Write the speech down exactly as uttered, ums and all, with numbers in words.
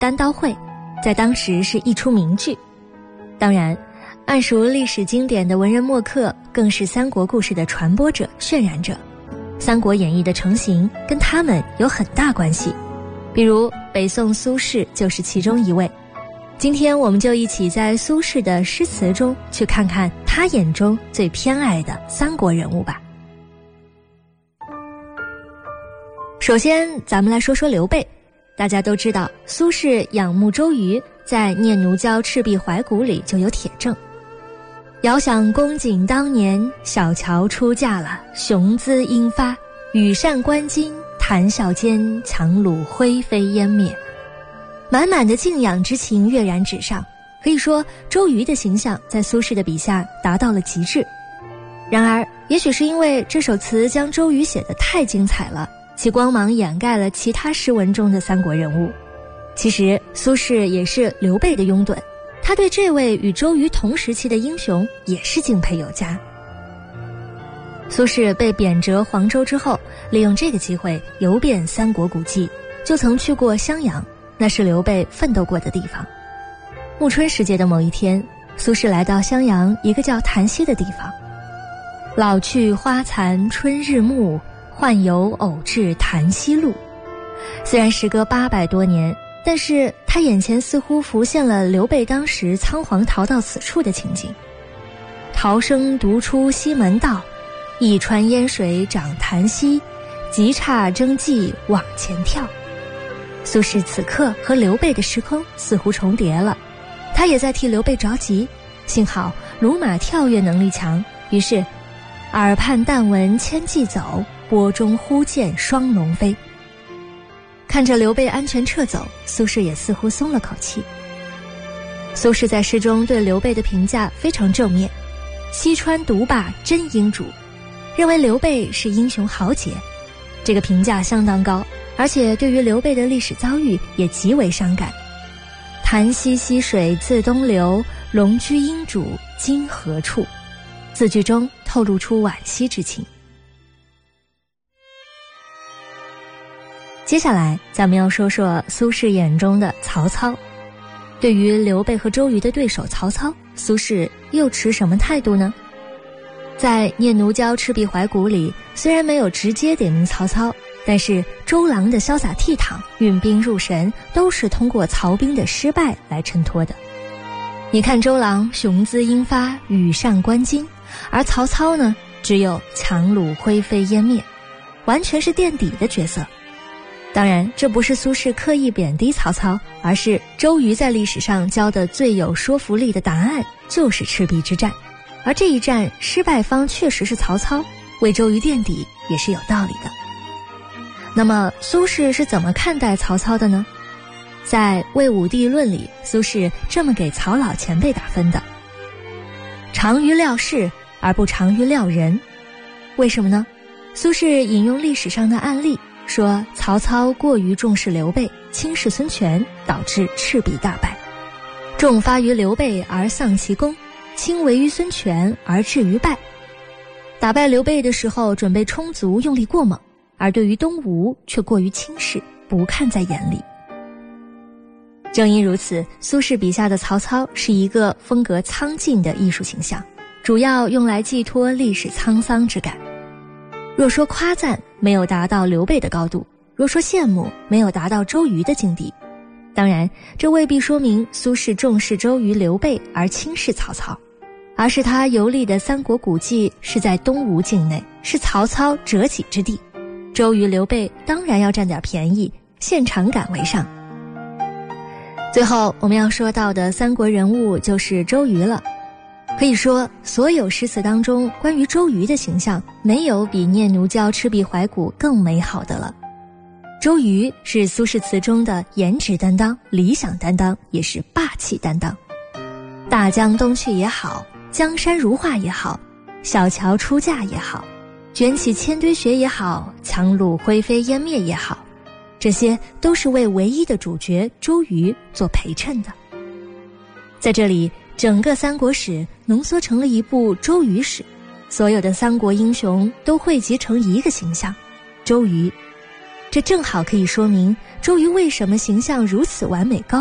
单刀会，在当时是一出名剧。当然，暗熟历史经典的文人墨客更是三国故事的传播者、渲染者。三国演义的成型跟他们有很大关系，比如北宋苏轼就是其中一位。今天我们就一起在苏轼的诗词中去看看他眼中最偏爱的三国人物吧。首先咱们来说说刘备。大家都知道苏轼仰慕周瑜，在《念奴娇·赤壁怀古》里就有帖证。遥想公瑾当年，小乔出嫁了，雄姿英发，羽扇纶巾，谈笑间，樯橹灰飞烟灭。满满的敬仰之情跃然纸上，可以说周瑜的形象在苏轼的笔下达到了极致。然而也许是因为这首词将周瑜写得太精彩了，其光芒掩盖了其他诗文中的三国人物。其实苏轼也是刘备的拥趸，他对这位与周瑜同时期的英雄也是敬佩有加。苏轼被贬谪黄州之后，利用这个机会游遍三国古迹，就曾去过襄阳，那是刘备奋斗过的地方。暮春时节的某一天，苏轼来到襄阳一个叫檀溪的地方。老去花残春日暮，宦游偶至檀溪路。虽然时隔八百多年，但是他眼前似乎浮现了刘备当时仓皇逃到此处的情景。逃生独出西门道，一川烟水涨檀溪，急刹争骑往前跳。苏轼此刻和刘备的时空似乎重叠了，他也在替刘备着急。幸好鲁马跳跃能力强，于是耳畔但闻千骑走，波中忽见双龙飞。看着刘备安全撤走，苏轼也似乎松了口气。苏轼在诗中对刘备的评价非常正面，西川独霸真英主，认为刘备是英雄豪杰，这个评价相当高，而且对于刘备的历史遭遇也极为伤感。檀溪溪水自东流，龙居英主今何处？字句中透露出惋惜之情。接下来咱们要说说苏轼眼中的曹操。对于刘备和周瑜的对手曹操，苏轼又持什么态度呢？在《念奴娇·赤壁怀古》里，虽然没有直接点名曹操，但是周郎的潇洒倜傥、运兵入神都是通过曹兵的失败来衬托的。你看周郎雄姿英发，羽扇纶巾，而曹操呢，只有樯橹灰飞烟灭，完全是垫底的角色。当然，这不是苏轼刻意贬低曹操，而是周瑜在历史上交的最有说服力的答案就是赤壁之战，而这一战失败方确实是曹操，为周瑜垫底也是有道理的。那么苏轼是怎么看待曹操的呢？在《魏武帝论》里，苏轼这么给曹老前辈打分的：长于料事而不长于料人。为什么呢？苏轼引用历史上的案例，说曹操过于重视刘备，轻视孙权，导致赤壁大败；重发于刘备而丧其功，轻为于孙权而至于败。打败刘备的时候准备充足，用力过猛，而对于东吴却过于轻视，不看在眼里。正因如此，苏轼笔下的曹操是一个风格苍劲的艺术形象，主要用来寄托历史沧桑之感。若说夸赞，没有达到刘备的高度；若说羡慕，没有达到周瑜的境地。当然，这未必说明苏轼重视周瑜、刘备而轻视曹操，而是他游历的三国古迹是在东吴境内，是曹操折戟之地，周瑜、刘备当然要占点便宜，现场感为上。最后我们要说到的三国人物就是周瑜了。可以说，所有诗词当中关于周瑜的形象，没有比《念奴娇·赤壁怀古》更美好的了。周瑜是苏轼词中的颜值担当、理想担当，也是霸气担当。大江东去也好，江山如画也好，小乔出嫁也好，卷起千堆雪也好，樯橹灰飞烟灭也好，这些都是为唯一的主角周瑜做陪衬的。在这里，整个三国史浓缩成了一部周瑜史，所有的三国英雄都汇集成一个形象，周瑜。 这正好可以说明周瑜为什么形象如此完美高